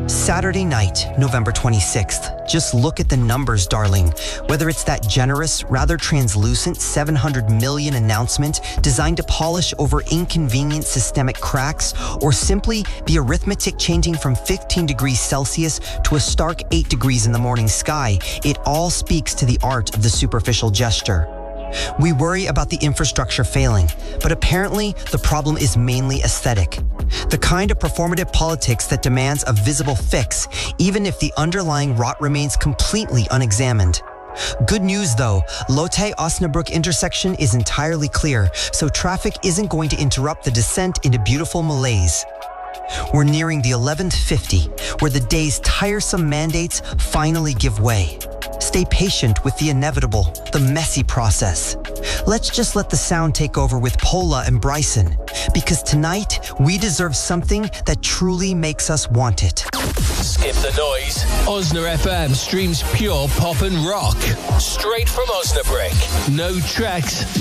Saturday night, November 26th. Just look at the numbers, darling. Whether it's that generous, rather translucent 700 million announcement designed to polish over inconvenient systemic cracks, or simply the arithmetic changing from 15 degrees Celsius to a stark 8 degrees in the morning sky, it all speaks to the art of the superficial gesture. We worry about the infrastructure failing, but apparently the problem is mainly aesthetic. The kind of performative politics that demands a visible fix, even if the underlying rot remains completely unexamined. Good news though, Lotte-Osnabrück intersection is entirely clear, so traffic isn't going to interrupt the descent into beautiful Malaise. We're nearing the 11:50, where the day's tiresome mandates finally give way. Stay patient with the inevitable, the messy process. Let's just let the sound take over with Paula and Bryson, because tonight we deserve something that truly makes us want it. Skip the noise. Osna FM streams pure pop and rock. Straight from Osnabrück. No tracks,